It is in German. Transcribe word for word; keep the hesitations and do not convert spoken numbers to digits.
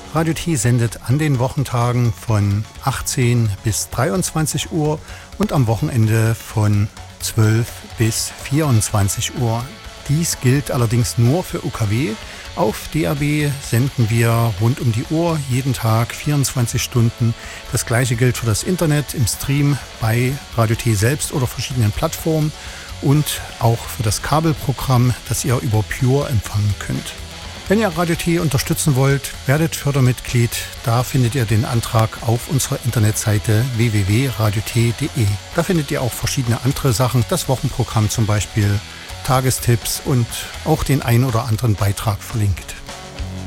Radio T sendet an den Wochentagen von achtzehn bis dreiundzwanzig Uhr und am Wochenende von zwölf bis vierundzwanzig Uhr. Dies gilt allerdings nur für U K W. Auf D A B senden wir rund um die Uhr, jeden Tag vierundzwanzig Stunden. Das gleiche gilt für das Internet im Stream bei Radio T selbst oder verschiedenen Plattformen und auch für das Kabelprogramm, das ihr über Pure empfangen könnt. Wenn ihr Radio T unterstützen wollt, werdet Fördermitglied. Da findet ihr den Antrag auf unserer Internetseite w w w punkt radio t punkt d e. Da findet ihr auch verschiedene andere Sachen, das Wochenprogramm zum Beispiel, Tagestipps und auch den ein oder anderen Beitrag verlinkt.